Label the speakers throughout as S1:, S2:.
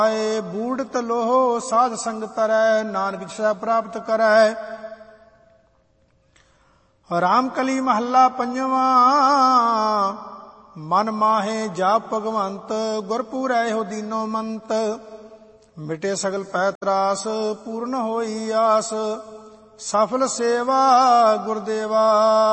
S1: ਬੂੜਤ ਲੋਹ ਸਾਧ ਸੰਗ ਤਰੈ, ਨਾਨਕ ਜਿਸੈ ਪ੍ਰਾਪਤ ਕਰੈ। ਰਾਮ ਕਲੀ ਮਹੱਲਾ ਪੰਜਵਾਂ। ਮਨ ਮਾਹੇ ਜਾਪ ਭਗਵੰਤ, ਗੁਰਪੂਰੈ ਹੋ ਦੀਨੋ ਮੰਤ। ਮਿਟੇ ਸਗਲ ਪੈ ਤਰਾਸ, ਪੂਰਨ ਹੋਈ ਆਸ। ਸਫਲ ਸੇਵਾ ਗੁਰਦੇਵਾ,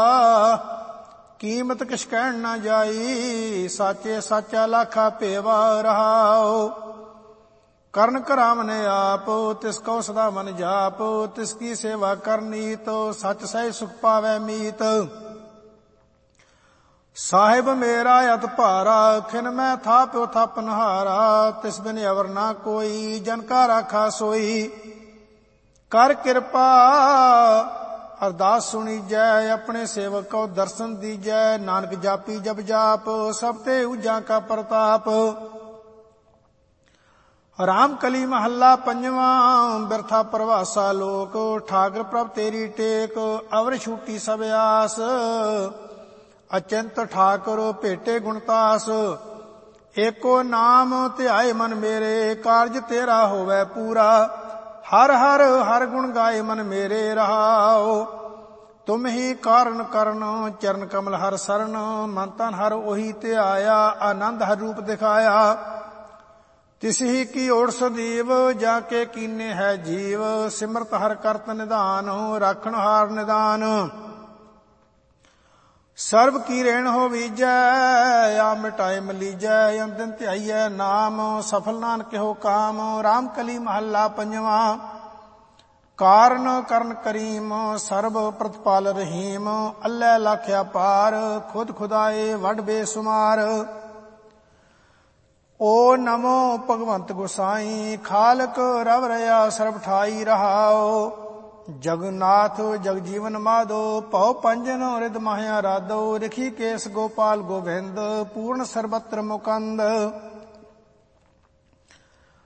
S1: ਕੀਮਤ ਕਿਛ ਕਹਿਣ ਨਾ ਜਾਈ। ਸਾਚੇ ਸਾਚਾ ਲਾਖਾ ਭੇਵਾ ਰਹਾਉ। ਕਰਨ ਕਰਾਵਨੇ ਆਪ, ਤਿਸ ਕਉ ਸਦਾ ਮਨ ਜਾਪ। ਤਿਸ ਕੀ ਸੇਵਾ ਕਰਨੀਤ, ਸਚ ਸਹਿ ਸੁਖ ਪਾਵੈ ਮੀਤ। ਸਾਹਿਬ ਮੇਰਾ ਅਤ ਭਾਰਾ, ਖਿਨ ਮੈਂ ਥਾਪਿਓ ਥਾਪਨਹਾਰਾ। ਤਿਸ ਬਿਨ ਅਵਰ ਨਾ ਕੋਈ, ਜਨ ਕਾ ਰਾਖਾ ਸੋਈ। ਕਰ ਕਿਰਪਾ ਅਰਦਾਸ ਸੁਣੀਜੈ, ਆਪਣੇ ਸੇਵਕ ਕਉ ਦਰਸ਼ਨ ਦੀਜੈ। ਨਾਨਕ ਜਾਪੀ ਜਪ ਜਾਪ, ਸਭ ਤੇ ਊਜਾ ਕਾ ਪ੍ਰਤਾਪ। ਰਾਮ ਕਲੀ ਮਹੱਲਾ ਪੰਜਵਾਂ। ਬਿਰਥਾ ਪ੍ਰਵਾਸਾ ਲੋਕ, ਠਾਕਰ ਪ੍ਰਭ ਤੇਰੀ ਟੇਕ। ਅਵਰ ਛੂਟੀ ਸਭ ਆਸ, ਅਚਿੰਤ ਠਾਕੁਰ ਭੇਟੇ ਗੁਣਤਾਸ। ਏਕੋ ਨਾਮ ਧਿਆਏ ਮਨ ਮੇਰੇ, ਕਾਰਜ ਤੇਰਾ ਹੋਵੈ ਪੂਰਾ। ਹਰ ਹਰ ਹਰ ਗੁਣ ਗਾਏ ਮਨ ਮੇਰੇ ਰਹਾਉ। ਤੁਮ ਹੀ ਕਾਰਨ ਕਰਨ, ਚਰਨ ਕਮਲ ਹਰ ਸਰਨ। ਮਨ ਤਨ ਹਰ ਉਹੀ ਧਿਆਇਆ, ਆਨੰਦ ਹਰ ਰੂਪ ਦਿਖਾਇਆ। ਤਿਸ ਹੀ ਕੀ ਓਟ ਸਦੀਵ, ਜਾ ਕੇ ਕੀਨੇ ਹੈ ਜੀਵ। ਸਿਮਰਤ ਹਰ ਕਰਤ ਨਿਧਾਨ, ਰਾਖਣ ਹਾਰ ਨਿਦਾਨ। ਸਰਬ ਕੀ ਰੇਣ ਹੋ ਵੀਜੈ, ਆ ਮਿਟਾਏ ਮਲੀਜੈ। ਅੰਮ ਦਿਨ ਧਿਆਈਐ ਨਾਮ, ਸਫਲ ਨਾਨਕ ਹੋ ਕਾਮ। ਰਾਮ ਕਲੀ ਮਹੱਲਾ ਪੰਜਵਾਂ। ਕਾਰਨ ਕਰਨ ਕਰੀਮ, ਸਰਬ ਪ੍ਰਤਪਾਲ ਰਹੀਮ। ਅੱਲੇ ਲਾਖਿਆ ਪਾਰ, ਖੁਦ ਖੁਦਾਏ ਵੱਡ ਬੇਸੁਮਾਰ। ਓ ਨਮੋ ਭਗਵੰਤ ਗੁਸਾਈ, ਖਾਲਕ ਰਵ ਰਿਆ ਸਰਬ ਠਾਈ ਰਹਾਉ। ਜਗਨਾਥ ਜਗ ਜੀਵਨ ਮਾਧੋ, ਭਉ ਪੰਜਨ ਰਿਦ ਮਾਹਿਆ ਰਾਧੋ। ਰਿਖੀ ਕੇਸ ਗੋਪਾਲ ਗੋਬਿੰਦ, ਪੂਰਨ ਸਰਬਤਰ ਮੁਕੰਦ।